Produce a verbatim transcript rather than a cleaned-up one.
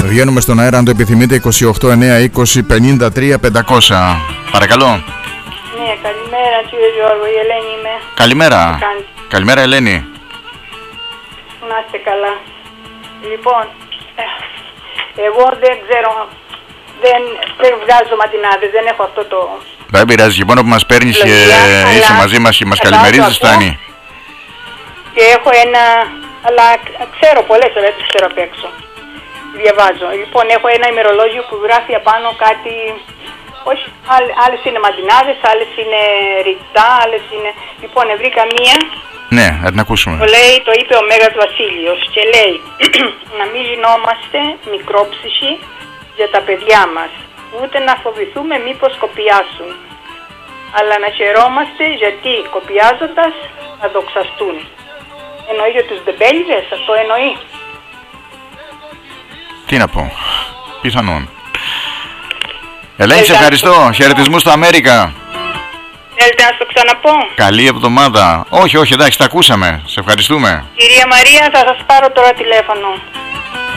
Βγαίνουμε στον αέρα αν το επιθυμείτε. Είκοσι οκτώ εννιά είκοσι πενήντα τρία πεντακόσια. Παρακαλώ. Ναι, καλημέρα κύριε Γιώργο, η Ελένη είμαι. Καλημέρα. Καλημέρα Ελένη. Να είστε καλά. Λοιπόν, εγώ δεν ξέρω, δεν, δεν βγάζω ματινάδες, δεν έχω αυτό το... Δεν πειράζει, μόνο που μας παίρνεις και είσαι μαζί μας και μας καλημερίζεις φτάνει. Και έχω ένα, αλλά ξέρω πολλές, αλλά δεν ξέρω απ' έξω. Διαβάζω. Λοιπόν, έχω ένα ημερολόγιο που γράφει απάνω κάτι, όχι, άλλες είναι ματινάδες, άλλες είναι ρητά, άλλες είναι... Λοιπόν, βρήκα μία. Ναι, να την ακούσουμε. Το λέει, το είπε ο Μέγας Βασίλειος και λέει να μην γινόμαστε μικρόψυχοι για τα παιδιά μας, ούτε να φοβηθούμε μήπως κοπιάσουν, αλλά να χαιρόμαστε γιατί κοπιάζοντας θα δοξαστούν. Εννοεί για τους ντεμπέλιδες, αυτό εννοεί. Τι να πω, πιθανόν. Ελένη, σε ευχαριστώ, χαιρετισμούς στο Αμέρικα. Θέλετε να στο ξαναπώ? Καλή εβδομάδα. Όχι, όχι, εντάξει, τα ακούσαμε. Σε ευχαριστούμε. Κυρία Μαρία, θα σας πάρω τώρα τηλέφωνο.